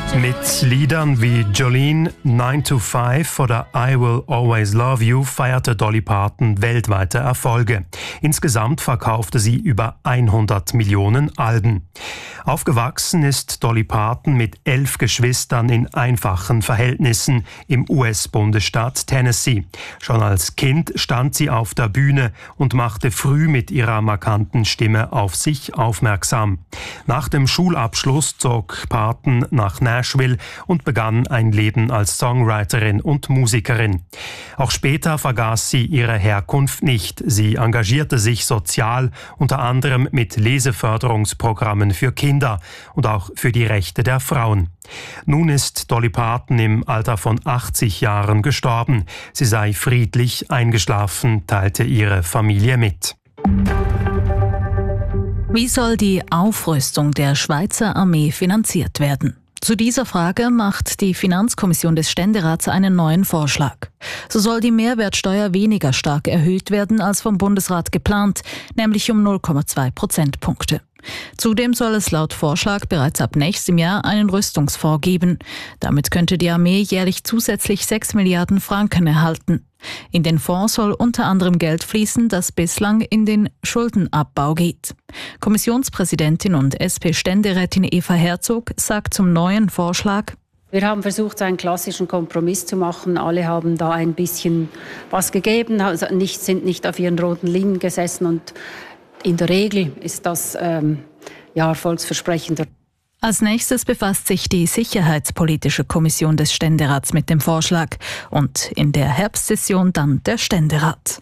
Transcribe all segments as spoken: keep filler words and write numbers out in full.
Mit Liedern wie Jolene, nine to five oder I Will Always Love You feierte Dolly Parton weltweite Erfolge. Insgesamt verkaufte sie über hundert Millionen Alben. Aufgewachsen ist Dolly Parton mit elf Geschwistern in einfachen Verhältnissen im U S-Bundesstaat Tennessee. Schon als Kind stand sie auf der Bühne und machte früh mit ihrer markanten Stimme auf sich aufmerksam. Nach dem Schulabschluss zog Parton nach Nashville und begann ein Leben als Songwriterin und Musikerin. Auch später vergaß sie ihre Herkunft nicht. Sie engagierte sich sozial, unter anderem mit Leseförderungsprogrammen für Kinder und auch für die Rechte der Frauen. Nun ist Dolly Parton im Alter von achtzig Jahren gestorben. Sie sei friedlich eingeschlafen, teilte ihre Familie mit. Wie soll die Aufrüstung der Schweizer Armee finanziert werden? Zu dieser Frage macht die Finanzkommission des Ständerats einen neuen Vorschlag. So soll die Mehrwertsteuer weniger stark erhöht werden als vom Bundesrat geplant, nämlich um null Komma zwei Prozentpunkte. Zudem soll es laut Vorschlag bereits ab nächstem Jahr einen Rüstungsfonds geben. Damit könnte die Armee jährlich zusätzlich sechs Milliarden Franken erhalten. In den Fonds soll unter anderem Geld fließen, das bislang in den Schuldenabbau geht. Kommissionspräsidentin und S P-Ständerätin Eva Herzog sagt zum neuen Vorschlag: Wir haben versucht, einen klassischen Kompromiss zu machen. Alle haben da ein bisschen was gegeben, also nicht, sind nicht auf ihren roten Linien gesessen. Und in der Regel ist das ähm, ja, erfolgsversprechender. Als nächstes befasst sich die Sicherheitspolitische Kommission des Ständerats mit dem Vorschlag und in der Herbstsession dann der Ständerat.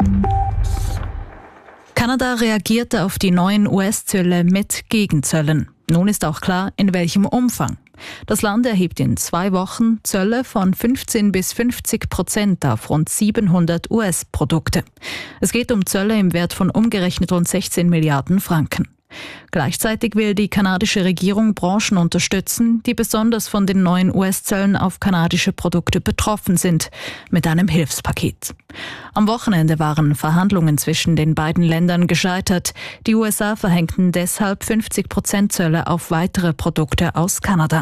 Kanada reagierte auf die neuen U S-Zölle mit Gegenzöllen. Nun ist auch klar, in welchem Umfang. Das Land erhebt in zwei Wochen Zölle von fünfzehn bis fünfzig Prozent auf rund siebenhundert U S-Produkte. Es geht um Zölle im Wert von umgerechnet rund sechzehn Milliarden Franken. Gleichzeitig will die kanadische Regierung Branchen unterstützen, die besonders von den neuen U S-Zöllen auf kanadische Produkte betroffen sind, mit einem Hilfspaket. Am Wochenende waren Verhandlungen zwischen den beiden Ländern gescheitert. Die U S A verhängten deshalb fünfzig Prozent Zölle auf weitere Produkte aus Kanada.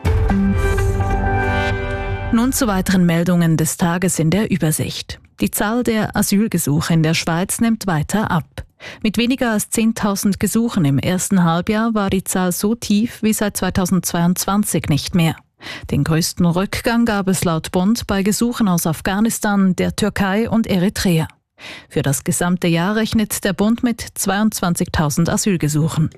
Nun zu weiteren Meldungen des Tages in der Übersicht. Die Zahl der Asylgesuche in der Schweiz nimmt weiter ab. Mit weniger als zehntausend Gesuchen im ersten Halbjahr war die Zahl so tief wie seit zweitausendzweiundzwanzig nicht mehr. Den größten Rückgang gab es laut Bund bei Gesuchen aus Afghanistan, der Türkei und Eritrea. Für das gesamte Jahr rechnet der Bund mit zweiundzwanzigtausend Asylgesuchen.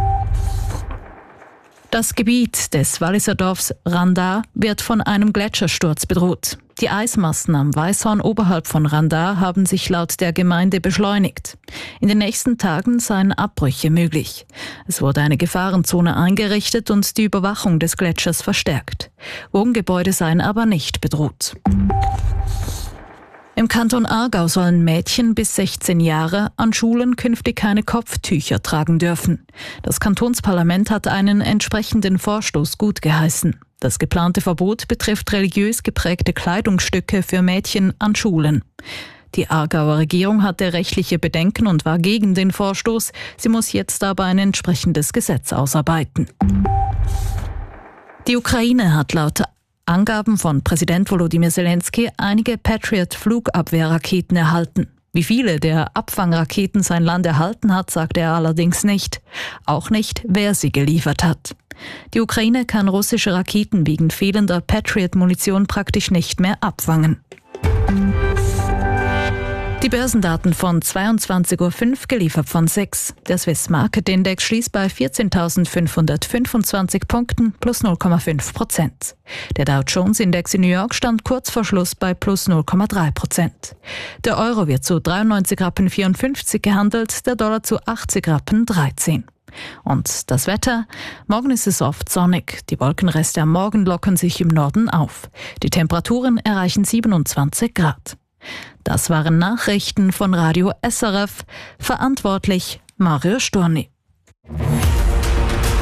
Das Gebiet des Walliser Dorfs Randa wird von einem Gletschersturz bedroht. Die Eismassen am Weißhorn oberhalb von Randa haben sich laut der Gemeinde beschleunigt. In den nächsten Tagen seien Abbrüche möglich. Es wurde eine Gefahrenzone eingerichtet und die Überwachung des Gletschers verstärkt. Wohngebäude seien aber nicht bedroht. Im Kanton Aargau sollen Mädchen bis sechzehn Jahre an Schulen künftig keine Kopftücher tragen dürfen. Das Kantonsparlament hat einen entsprechenden Vorstoß gutgeheißen. Das geplante Verbot betrifft religiös geprägte Kleidungsstücke für Mädchen an Schulen. Die Aargauer Regierung hatte rechtliche Bedenken und war gegen den Vorstoß. Sie muss jetzt aber ein entsprechendes Gesetz ausarbeiten. Die Ukraine hat laut Angaben von Präsident Volodymyr Zelensky einige Patriot-Flugabwehrraketen erhalten. Wie viele der Abfangraketen sein Land erhalten hat, sagte er allerdings nicht. Auch nicht, wer sie geliefert hat. Die Ukraine kann russische Raketen wegen fehlender Patriot-Munition praktisch nicht mehr abfangen. Die Börsendaten von zweiundzwanzig Uhr fünf, geliefert von sechs. Der Swiss Market Index schließt bei vierzehntausendfünfhundertfünfundzwanzig Punkten plus null Komma fünf Prozent. Der Dow Jones Index in New York stand kurz vor Schluss bei plus null Komma drei Prozent. Der Euro wird zu dreiundneunzig Rappen vierundfünfzig gehandelt, der Dollar zu achtzig Rappen dreizehn. Und das Wetter? Morgen ist es oft sonnig. Die Wolkenreste am Morgen lockern sich im Norden auf. Die Temperaturen erreichen siebenundzwanzig Grad. Das waren Nachrichten von Radio S R F. Verantwortlich Mario Storni.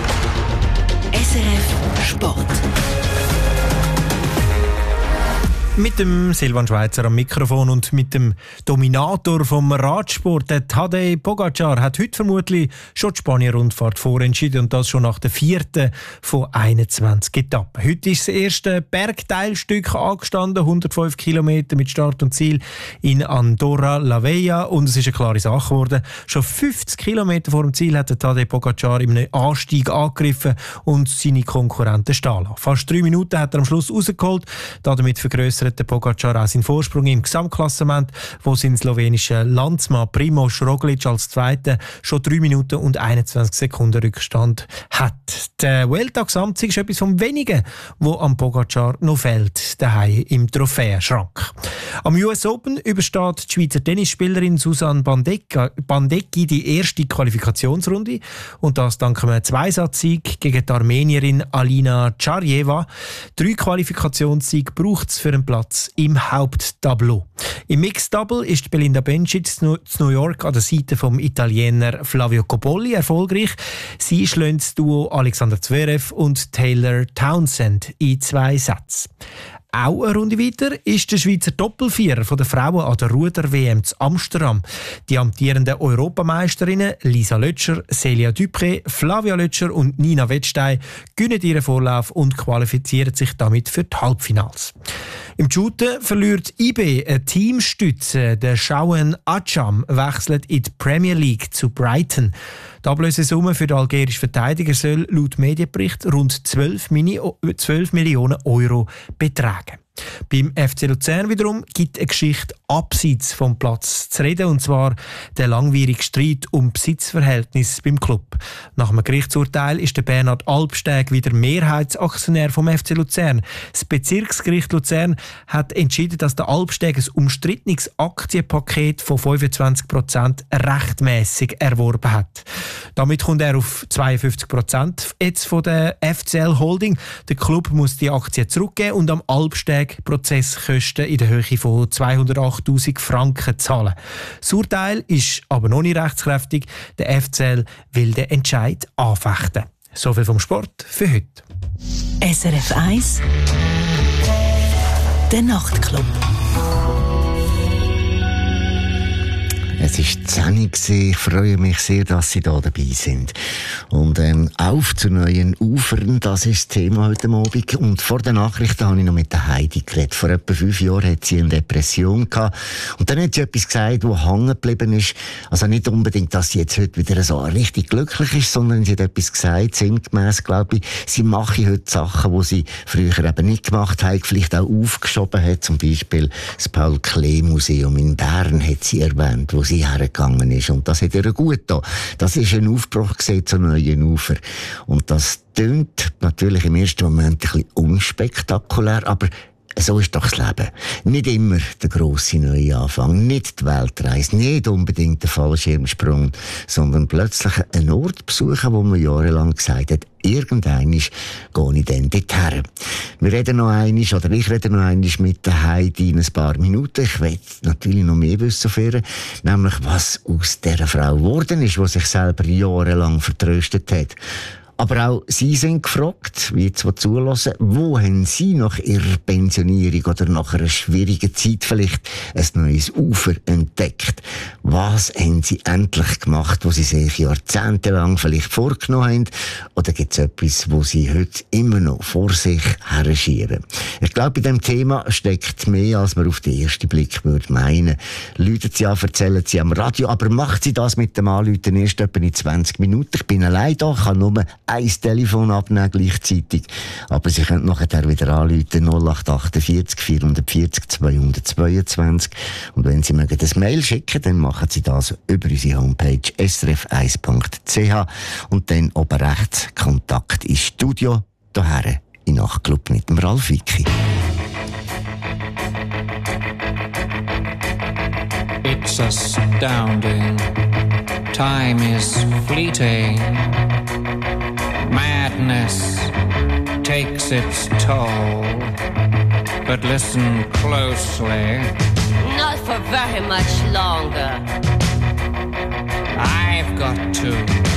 S R F Sport. Mit dem Silvan Schweizer am Mikrofon und mit dem Dominator vom Radsport, der Tadej Pogacar, hat heute vermutlich schon die Spanier-Rundfahrt vorentschieden und das schon nach der vierten von einundzwanzig Etappen. Heute ist das erste Bergteilstück angestanden, hundertfünf Kilometer mit Start und Ziel in Andorra la Vella, und es ist eine klare Sache geworden. Schon fünfzig Kilometer vor dem Ziel hat der Tadej Pogacar in einem Anstieg angegriffen und seine Konkurrenten stehen lassen. Fast drei Minuten hat er am Schluss rausgeholt, damit vergrößert der Pogacar auch seinen Vorsprung im Gesamtklassement, wo sein slowenischer Landsmann Primož Roglič als Zweiter schon drei Minuten und einundzwanzig Sekunden Rückstand hat. Der Vuelta-Gesamtsieg ist etwas vom Wenigen, wo am Pogacar noch fehlt, daheim im Trophäenschrank. Am U S Open übersteht die Schweizer Tennisspielerin Susanne Bandecki die erste Qualifikationsrunde, und das dank einem Zweisatz-Sieg gegen die Armenierin Alina Charjeva. Drei Qualifikationssiege braucht es für einen Platz im Haupttableau. Im Mixed Double ist Belinda Bencic zu New York an der Seite vom Italiener Flavio Cobolli erfolgreich. Sie schlägt das Duo Alexander Zverev und Taylor Townsend in zwei Sätzen. Auch eine Runde weiter ist der Schweizer Doppelvierer von der Frauen an der Ruder-W M zu Amsterdam. Die amtierenden Europameisterinnen Lisa Lötscher, Celia Dupré, Flavia Lötscher und Nina Wettstein gewinnen ihren Vorlauf und qualifizieren sich damit für die Halbfinals. Im Shooten verliert I B eine Teamstütze. Der Shawen Acham wechselt in die Premier League zu Brighton. Die Ablösesumme für den algerischen Verteidiger soll laut Medienbericht rund zwölf Millionen Euro betragen. Beim F C Luzern wiederum gibt eine Geschichte abseits vom Platz zu reden, und zwar der langwierige Streit um Besitzverhältnis beim Club. Nach einem Gerichtsurteil ist der Bernhard Albsteg wieder Mehrheitsaktionär vom F C Luzern. Das Bezirksgericht Luzern hat entschieden, dass der Albsteg ein umstrittenes Aktienpaket von fünfundzwanzig Prozent rechtmäßig erworben hat. Damit kommt er auf zweiundfünfzig Prozent jetzt von der F C L Holding. Der Club muss die Aktien zurückgeben und am Albsteg Prozesskosten in der Höhe von zweihundertachttausend Franken zahlen. Das Urteil ist aber noch nicht rechtskräftig. Der F C L will den Entscheid anfechten. Soviel vom Sport für heute. S R F eins Der Nachtclub. Es war zehn Uhr. Ich freue mich sehr, dass Sie da dabei sind. Und ähm, auf zu neuen Ufern, das ist das Thema heute Abend. Und vor den Nachrichten habe ich noch mit der Heidi geredet. Vor etwa fünf Jahren hat sie eine Depression gehabt. Und dann hat sie etwas gesagt, das hängen geblieben ist. Also nicht unbedingt, dass sie jetzt heute wieder so richtig glücklich ist, sondern sie hat etwas gesagt, sinngemäss, glaube ich, sie mache heute Sachen, die sie früher eben nicht gemacht hat, vielleicht auch aufgeschoben hat. Zum Beispiel das Paul-Klee-Museum in Bern hat sie erwähnt, wo sie hergegangen ist. Und das hat ihr gut getan. Das ist ein Aufbruch gesehen zu neuen Ufer. Und das tönt natürlich im ersten Moment ein bisschen unspektakulär, aber so ist doch das Leben. Nicht immer der grosse Neuanfang, nicht die Weltreise, nicht unbedingt der Fallschirmsprung, sondern plötzlich einen Ort besuchen, wo man jahrelang gesagt hat, irgendwann gehe ich dann dorthin. Wir reden noch einmal, oder ich rede noch einmal mit der Heidi in ein paar Minuten. Ich will natürlich noch mehr wissen von ihr, nämlich was aus dieser Frau geworden ist, die sich selber jahrelang vertröstet hat. Aber auch Sie sind gefragt, wie jetzt zulassen, wo haben Sie nach Ihrer Pensionierung oder nach einer schwierigen Zeit vielleicht ein neues Ufer entdeckt? Was haben Sie endlich gemacht, was Sie sich jahrzehntelang vielleicht vorgenommen haben? Oder gibt es etwas, wo Sie heute immer noch vor sich herschieben? Ich glaube, bei diesem Thema steckt mehr, als man auf den ersten Blick würde meinen. Läutet Sie an, erzählen Sie am Radio, aber macht Sie das mit dem Anrufen erst etwa in zwanzig Minuten. Ich bin allein da, kann nur ein Telefon abnehmen gleichzeitig. Aber Sie können nachher wieder anrufen, null acht achtundvierzig vierhundertvierzig zweihundertzweiundzwanzig. Und wenn Sie mögen das Mail schicken, dann machen Sie das über unsere Homepage s r f eins punkt c h und dann oben rechts Kontakt ins Studio, hierher in Nachtclub mit dem Ralf Wicki. It's astounding. Time is fleeting. Madness takes its toll. But listen closely. Not for very much longer. I've got to